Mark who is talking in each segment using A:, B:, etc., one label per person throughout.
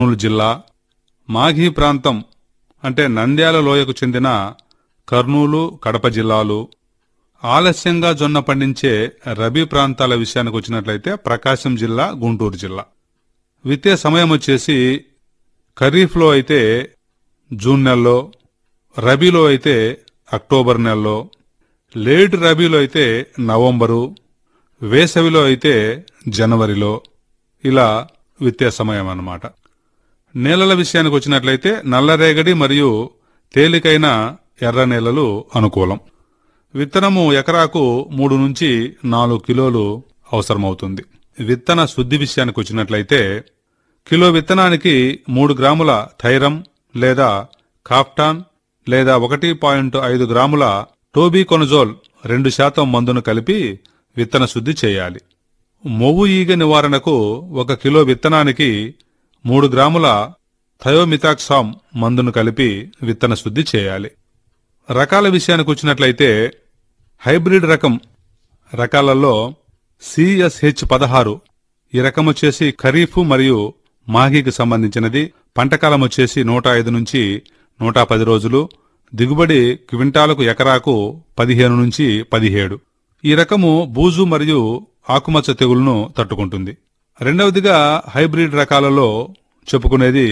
A: కర్నూలు జిల్లా, మాఘీ ప్రాంతం అంటే నంద్యాల లోయకు చెందిన కర్నూలు, కడప జిల్లాలు, ఆలస్యంగా జొన్న పండించే రబీ ప్రాంతాల విషయానికి వచ్చినట్లయితే ప్రకాశం జిల్లా, గుంటూరు జిల్లా. విత్తే సమయం వచ్చేసి ఖరీఫ్లో అయితే జూన్ నెలలో, రబీలో అయితే అక్టోబర్ నెలలో, లేట్ రబీలో అయితే నవంబరు, వేసవిలో అయితే జనవరిలో, ఇలా విత్తే సమయం అన్నమాట. నేలల విషయానికి వచ్చినట్లయితే నల్లరేగడి మరియు తేలికైన ఎర్ర నేలలు అనుకూలం. విత్తనము ఎకరాకు 3 నుంచి 4 కిలోలు అవసరమవుతుంది. విత్తన శుద్ధి విషయానికి వచ్చినట్లయితే కిలో విత్తనానికి 3 గ్రాముల థైరమ్ లేదా కాప్టాన్ లేదా 1.5 గ్రాముల టోబికొనజోల్ 2% మందును కలిపి విత్తన శుద్ధి చేయాలి. మొవ్వు ఈగ నివారణకు 1 కిలో విత్తనానికి 3 గ్రాముల థయోమితాక్సామ్ మందును కలిపి విత్తన శుద్ధి చేయాలి. రకాల విషయానికి వచ్చినట్లయితే హైబ్రిడ్ రకాలలో CSH16 ఈ రకం వచ్చేసి ఖరీఫ్ మరియు మాఘీకి సంబంధించినది. పంటకాలం వచ్చేసి 105 నుంచి 110 రోజులు. దిగుబడి క్వింటాలకు ఎకరాకు 15 నుంచి 17. ఈ రకము బూజు మరియు ఆకుమచ్చ తెగులును తట్టుకుంటుంది. రెండవదిగా హైబ్రిడ్ రకాలలో చెప్పుకునేది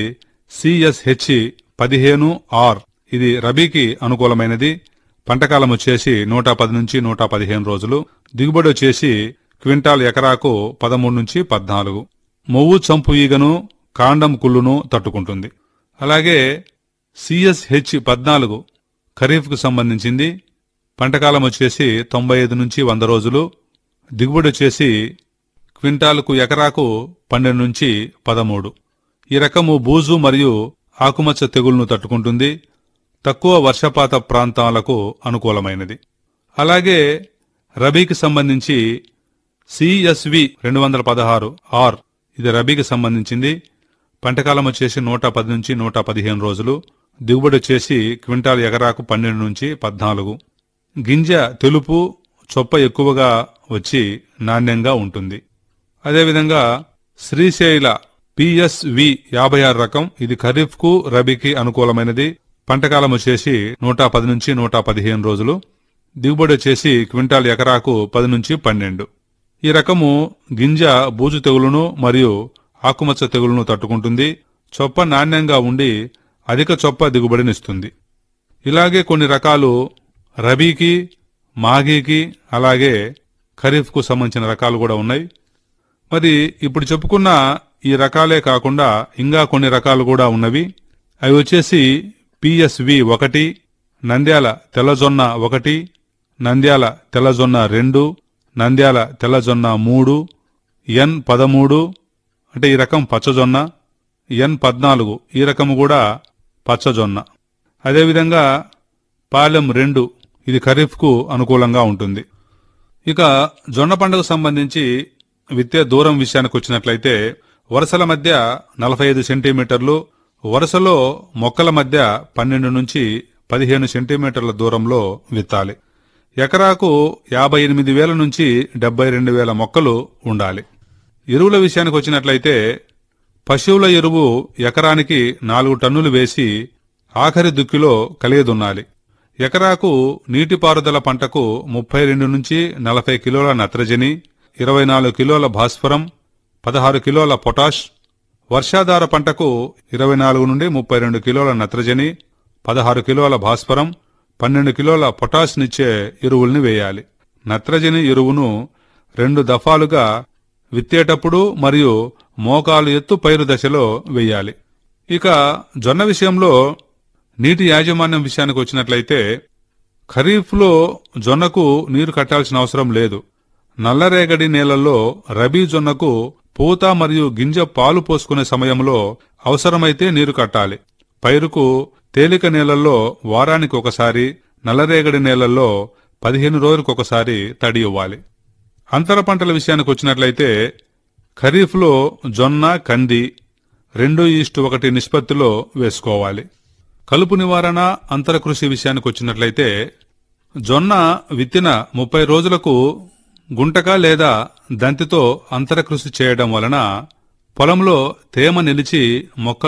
A: CSH15R. ఇది రబీకి అనుకూలమైనది. పంటకాలం వచ్చేసి 110 నుంచి 115 రోజులు. దిగుబడి వచ్చేసి క్వింటాల్ ఎకరాకు 13 నుంచి 14. మొవ్వు చంపు ఈగను, కాండం కుళ్ళును తట్టుకుంటుంది. అలాగే CSH14 ఖరీఫ్కు సంబంధించింది. పంటకాలం వచ్చేసి 95 నుంచి 100 రోజులు. దిగుబడి వచ్చేసి క్వింటాల్కు ఎకరాకు 12 నుంచి 13. ఈ రకము బూజు మరియు ఆకుమచ్చ తెగుళ్లను తట్టుకుంటుంది. తక్కువ వర్షపాత ప్రాంతాలకు అనుకూలమైనది. అలాగే రబీకి సంబంధించి CSV216R. ఇది రబీకి సంబంధించింది. పంటకాలం వచ్చేసి 110 నుంచి 115 రోజులు. దిగుబడి వచ్చేసి క్వింటాల్ ఎకరాకు 12 నుంచి 14. గింజ తెలుపు, చొప్ప ఎక్కువగా వచ్చి నాణ్యంగా ఉంటుంది. అదేవిధంగా శ్రీశైల PSV56 రకం. ఇది ఖరీఫ్కు రబీకి అనుకూలమైనది. పంటకాలం వచ్చేసి 110 నుంచి 115 రోజులు. దిగుబడి వచ్చేసి క్వింటాల్ ఎకరాకు 10 నుంచి 12. ఈ రకము గింజ బూజు తెగులును మరియు ఆకుమచ్చ తెగులును తట్టుకుంటుంది. చొప్ప నాణ్యంగా ఉండి అధిక చొప్ప దిగుబడినిస్తుంది. ఇలాగే కొన్ని రకాలు రబీకి, మాఘీకి అలాగే ఖరీఫ్కు సంబంధించిన రకాలు కూడా ఉన్నాయి. మరి ఇప్పుడు చెప్పుకున్న ఈ రకాలే కాకుండా ఇంకా కొన్ని రకాలు కూడా ఉన్నవి. అవి వచ్చేసి PSV1, నంద్యాల తెల్లజొన్న 1, నంద్యాల తెల్లజొన్న 2, నంద్యాల తెల్లజొన్న 3, N13 అంటే ఈ రకం పచ్చజొన్న, N14 ఈ రకము కూడా పచ్చజొన్న. అదేవిధంగా పాలెం 2 ఇది ఖరీఫ్కు అనుకూలంగా ఉంటుంది. ఇక జొన్న పంటకు సంబంధించి విత్తే దూరం విషయానికి వచ్చినట్లయితే వరుసల మధ్య 45 సెంటీమీటర్లు, వరుసలో మొక్కల మధ్య 12 నుంచి 15 సెంటీమీటర్ల దూరంలో విత్తాలి. ఎకరాకు 58,000 నుంచి 72,000 మొక్కలు ఉండాలి. ఎరువుల విషయానికి వచ్చినట్లయితే పశువుల ఎరువు ఎకరానికి 4 టన్నులు వేసి ఆఖరి దుక్కిలో కలియదున్నాలి. ఎకరాకు నీటిపారుదల పంటకు 32 నుంచి 40 కిలోల నత్రజని, 24 కిలోల భాస్వరం, 16 కిలోల పొటాష్. వర్షాధార పంటకు 24 నుండి 32 కిలోల నత్రజని, 16 కిలోల భాస్వరం, 12 కిలోల పొటాష్నిచ్చే ఎరువుల్ని వేయాలి. నత్రజని ఎరువును 2 దఫాలుగా విత్తేటప్పుడు మరియు మోకాలు ఎత్తు పైరు దశలో వేయాలి. ఇక జొన్న విషయంలో నీటి యాజమాన్యం విషయానికి వచ్చినట్లయితే ఖరీఫ్లో జొన్నకు నీరు కట్టాల్సిన అవసరం లేదు. నల్లరేగడి నేలల్లో రబీ జొన్నకు పూత మరియు గింజ పాలు పోసుకునే సమయంలో అవసరమైతే నీరు కట్టాలి. పైరుకు తేలిక నేలల్లో వారానికి ఒకసారి, నల్లరేగడి నేలల్లో 15 రోజులకొకసారి తడి ఇవ్వాలి. అంతర పంటల విషయానికి వచ్చినట్లయితే ఖరీఫ్లో జొన్న, కంది 2:1 నిష్పత్తిలో వేసుకోవాలి. కలుపు నివారణ, అంతర కృషి విషయానికి వచ్చినట్లయితే జొన్న విత్తిన 30 రోజులకు గుంటక లేదా దంతితో అంతర కృషి చేయడం వలన పొలంలో తేమ నిలిచి మొక్కలు